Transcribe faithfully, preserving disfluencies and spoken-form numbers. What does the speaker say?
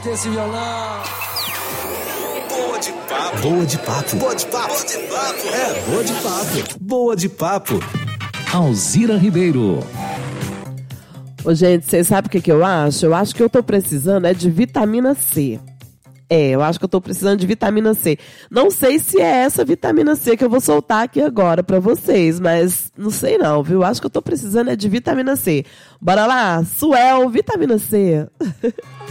descer esse violão. Boa de papo. Boa de papo. Boa de papo. Boa de papo. É, boa de papo. Boa de papo. Alzira Ribeiro. Ô, gente, vocês sabem o que, que eu acho? Eu acho que eu tô precisando é de vitamina C. É, eu acho que eu tô precisando de vitamina C. Não sei se é essa vitamina C que eu vou soltar aqui agora pra vocês, mas não sei não, viu? Acho que eu tô precisando é de vitamina C. Bora lá, Suel, vitamina C.